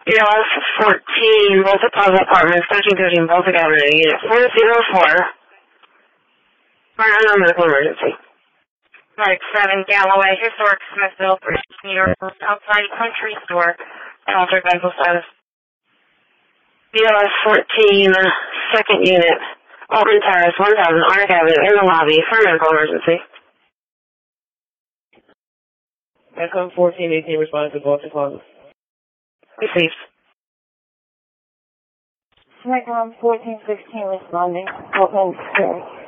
BLS 14, both Plaza Apartments, 1313 Baltic Avenue, Unit 404. For a medical emergency. Mike 7, Galloway, Historic Smithville, New York, outside country store, altered mental status. BLS 14, second unit, Altman Terrace, 1000 Arctic Avenue, in the lobby for a medical emergency. Echo 1418 responding to Baltic Plaza. Received. Mike 1416 responding, Altman Terrace.